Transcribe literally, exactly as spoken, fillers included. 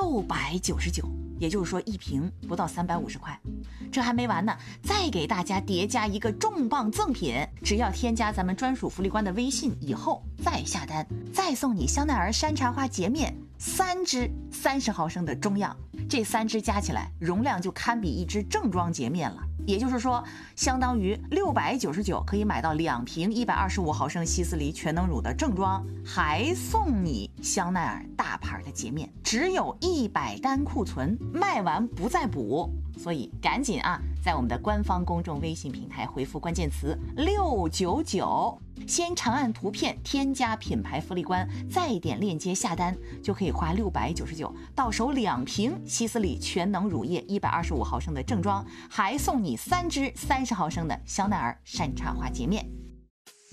六百九十九，也就是说一瓶不到三百五十块。这还没完呢，再给大家叠加一个重磅赠品，只要添加咱们专属福利官的微信以后再下单，再送你香奈儿山茶花洁面三支三十毫升的中样，这三支加起来容量就堪比一支正装洁面了。也就是说，相当于六百九十九可以买到两瓶一百二十五毫升希思黎全能乳的正装，还送你香奈儿大牌的洁面，只有一百单库存，卖完不再补。所以赶紧啊，在我们的官方公众微信平台回复关键词六九九，先长按图片添加品牌福利官，再点链接下单，就可以花六百九十九到手两瓶希思黎全能乳液一百二十五毫升的正装，还送你三支三十毫升的香奈儿山茶花洁面。